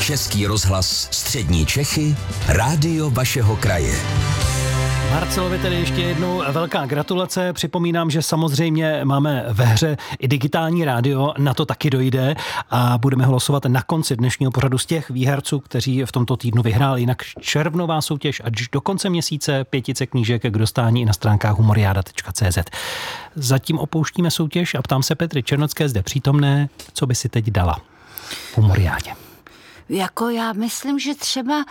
Český rozhlas Střední Čechy, rádio vašeho kraje. Marcelovi tedy ještě jednou velká gratulace. Připomínám, že samozřejmě máme ve hře i digitální rádio, na to taky dojde a budeme hlasovat na konci dnešního pořadu z těch výherců, kteří v tomto týdnu vyhráli. Jinak červnová soutěž až do konce měsíce 5 knížek k dostání i na stránkách humoriada.cz. Zatím opouštíme soutěž a ptám se Petry Černocké zde přítomné, co by si teď dala v humoriádě. Jako já myslím, že třeba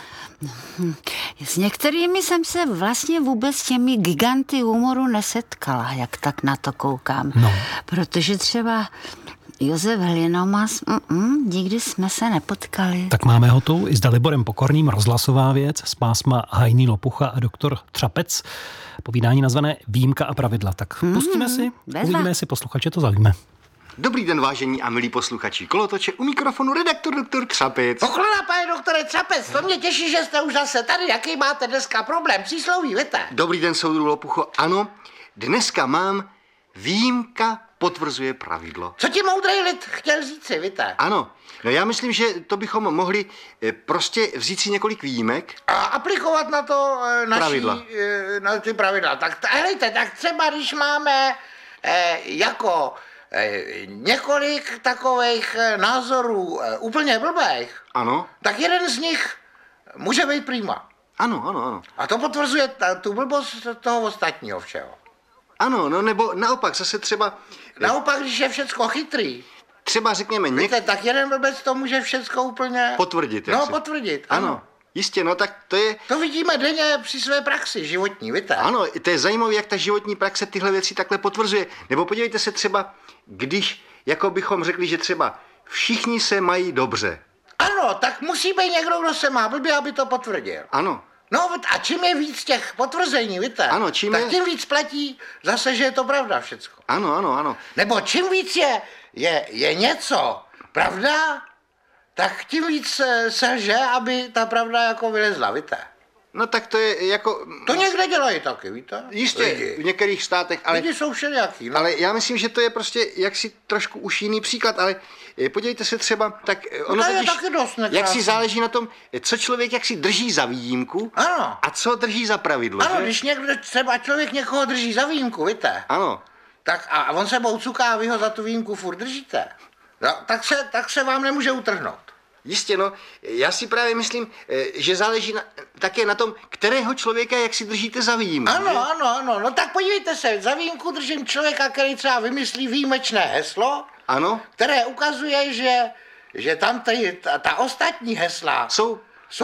s některými jsem se vlastně vůbec těmi giganty humoru nesetkala, jak tak na to koukám. No. Protože třeba Josef Hlinomas, nikdy jsme se nepotkali. Tak máme ho tu i s Daliborem Pokorným, rozhlasová věc z pásma Hajný Lopucha a doktor Třapec. Povídání nazvané Výjimka a pravidla. Tak pustíme si, uvidíme, jestli posluchače to zaujme. Dobrý den, vážení a milí posluchači Kolotoče, u mikrofonu redaktor doktor Třapec. Poklona, pane doktore Třapec, to mě těší, že jste už zase tady. Jaký máte dneska problém? Přísloví, víte? Dobrý den, soudru Lopucho. Ano, dneska mám výjimka potvrzuje pravidlo. Co ti moudrý lid chtěl říci, víte? Ano, no já myslím, že to bychom mohli prostě vzít si několik výjimek. A aplikovat na to Pravidla. na ty pravidla. Tak helejte, tak třeba když máme jako několik takových názorů úplně blbých, Ano. tak jeden z nich může být prima. Ano. A to potvrzuje tu blbost toho ostatního všeho. Ano, no nebo naopak, zase třeba... Naopak, když je všecko chytrý, Třeba řekněme víte, tak jeden blbec to může všecko úplně... Potvrdit. No, potvrdit, ano. Jistě, no tak to je... To vidíme denně při své praxi životní, víte? Ano, to je zajímavé, jak ta životní praxe tyhle věci takhle potvrzuje. Nebo podívejte se třeba, když, jako bychom řekli, že třeba všichni se mají dobře. Ano, tak musí být někdo, kdo se má blbě, aby to potvrdil. Ano. No a čím je víc těch potvrzení, víte? Ano, tak tím víc platí zase, že je to pravda všecko. Ano. Nebo čím víc je něco pravda, tak tím víc se lže, aby ta pravda jako vylezla, víte? No tak to je jako... To někde dělají taky, víte? Jistě, Lidi. v některých státech, ale... Lidi jsou všelijaký, no. Ale já myslím, že to je prostě jaksi trošku už jiný příklad, ale podívejte se třeba, tak ono to je totiž, taky dost nekrásný. jak si záleží na tom, co člověk jak si drží za výjimku Ano. a co drží za pravidlo, Ano, že? když někdo, třeba člověk někoho drží za výjimku, víte? Ano. Tak a on se boucuká a vy ho za tu výjimku furt držíte. No, tak se vám nemůže utrhnout. Jistě, no, já si právě myslím, že záleží také na tom, kterého člověka jak si držíte za výjimku. Ano, no tak podívejte se, za výjimku držím člověka, který třeba vymyslí výjimečné heslo, Ano. které ukazuje, že tam ta ostatní hesla Jsou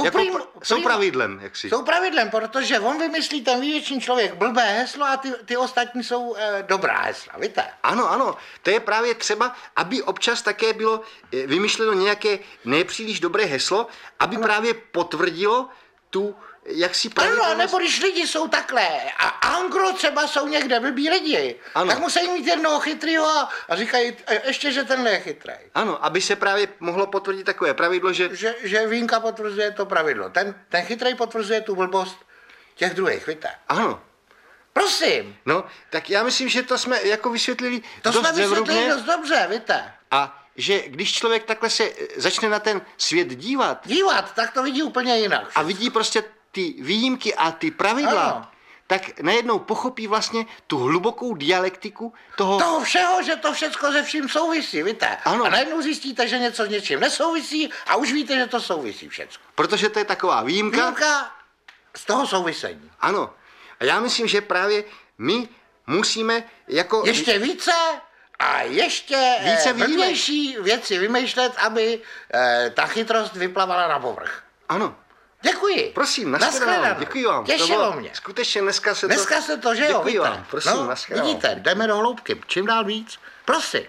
pravidlem, jak si. Jsou pravidlem, protože on vymyslí ten výjimečný člověk blbé heslo a ty ostatní jsou dobrá hesla, víte? Ano, to je právě třeba, aby občas také bylo vymyšleno nějaké nepříliš dobré heslo, aby právě potvrdilo tu jaksi pravidelnost. Ano, nebo když lidi jsou takhle a angro třeba jsou někde blbí lidi, ano. tak musí mít jednoho chytrýho a říkají ještě, že tenhle je chytrej. Ano, aby se právě mohlo potvrdit takové pravidlo, že výjimka potvrzuje to pravidlo. Ten chytrej potvrzuje tu blbost těch druhých, víte? Ano. Prosím. No, tak já myslím, že to jsme jako vysvětlili To dost jsme vysvětlili zevrubně. dost dobře, víte? A že když člověk takhle se začne na ten svět dívat tak to vidí úplně jinak. a vidí prostě ty výjimky a ty pravidla, Ano. tak najednou pochopí vlastně tu hlubokou dialektiku toho všeho, že to všecko se vším souvisí, víte? Ano. A najednou zjistíte, že něco s něčím nesouvisí a už víte, že to souvisí všecko. protože to je taková výjimka. Výjimka z toho souvisení. Ano. A já myslím, že právě my musíme jako... Ještě více a ještě Více výjimek. blbější věci vymýšlet, aby ta chytrost vyplavala na povrch. Ano. Děkuji. Prosím, nashledanou. Děkuji vám. Těšilo mě. Skutečně dneska se to, že jo, děkuji víte? vám. Prosím, nashledanou. Vidíte, jdeme do hloubky. Čím dál víc. Prosím.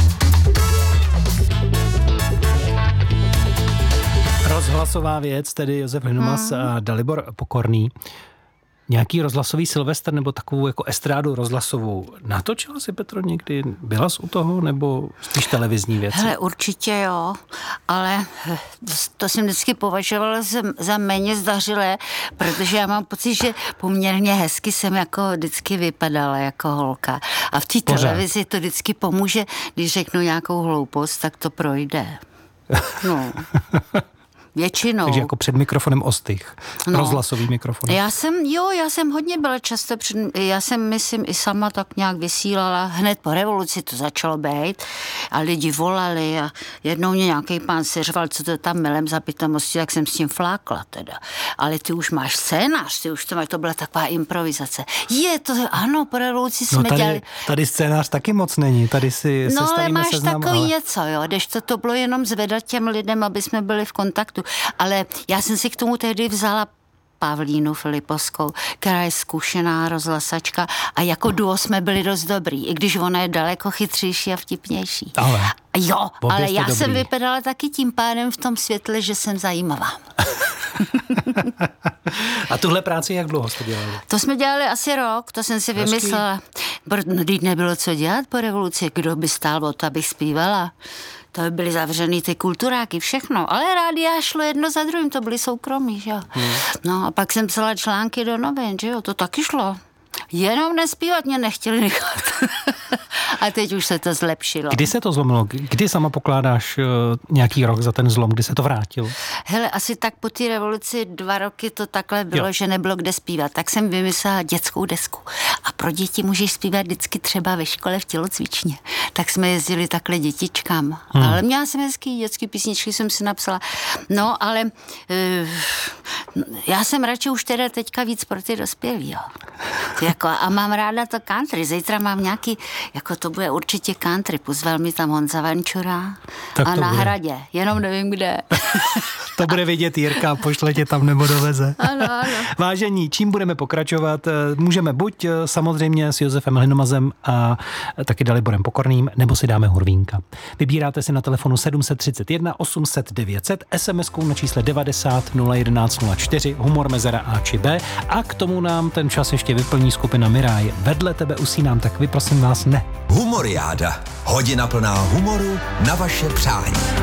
Rozhlasová věc, tedy Josef Hlinomas a Dalibor Pokorný. Nějaký rozhlasový Silvestr nebo takovou jako estrádu rozhlasovou. Natočila si, Petro, někdy? Byla jsi u toho nebo spíš televizní věci? Hele, určitě jo, ale to jsem vždycky považovala za méně zdařilé, protože já mám pocit, že poměrně hezky jsem jako vždycky vypadala jako holka. A v té televizi to vždycky pomůže, když řeknu nějakou hloupost, tak to projde. No. většinou. Takže jako před mikrofonem ostych, rozhlasový mikrofon. Já jsem hodně byla často já jsem, myslím, i sama tak nějak vysílala, hned po revoluci to začalo být a lidi volali a jednou mě nějaký pán seřval, co to tam melem za pitomosti, tak jsem s tím flákla teda. Ale ty už máš scénář, ty už to máš, to byla taková improvizace. Ano, po revoluci jsme dělali. Tady scénář taky moc není, tady si sestavíme seznam. No ale máš takový něco, jo, když to bylo jenom zvedat těm lidem, aby jsme byli v kontaktu. Ale já jsem si k tomu tehdy vzala Pavlínu Filipovskou, která je zkušená rozhlasačka a jako duo jsme byli dost dobrý, i když ona je daleko chytřejší a vtipnější. Ale já jsem vypadala taky tím pádem v tom světle, že jsem zajímavá. A tuhle práci jak dlouho jste dělali? To jsme dělali asi rok, to jsem si vymyslela. Když nebylo co dělat po revoluci, kdo by stál o to, abych zpívala. To by byly zavřený ty kulturáky, všechno. Ale rádia šlo jedno za druhým, to byly soukromí, že jo. No a pak jsem psala články do novin, že jo, to taky šlo. Jenom nespívat mě nechtěli nechat. A teď už se to zlepšilo. Kdy se to zlomilo? Kdy sama pokládáš nějaký rok za ten zlom? Kdy se to vrátilo? Hele, asi tak po té revoluci 2 roky to takhle bylo, že nebylo kde zpívat. Tak jsem vymyslela dětskou desku. A pro děti můžeš zpívat vždycky třeba ve škole v tělocvičně. Tak jsme jezdili takhle dětičkám. Ale měla jsem hezký dětský písničky, jsem si napsala. No, ale já jsem radši už teda teďka víc pro ty dospělí, jo. A mám ráda to country. Zítra mám nějaký, to bude určitě country. Pozval mi tam Honza Vančura a na Hradě. Jenom nevím kde. To bude vidět Jirka, pošle tě tam nebo doveze. Ano. Vážení, čím budeme pokračovat? Můžeme buď samozřejmě s Josefem Hlinomazem a taky Daliborem Pokorným, nebo si dáme Hurvínka. Vybíráte si na telefonu 731 800 900, SMS-kou na čísle 90 011 04, humor mezera A či B a k tomu nám ten čas ještě vyplní skupina Miráj. Vedle tebe usínám, tak vy prosím vás ne. Humoriáda. Hodina plná humoru na vaše přání.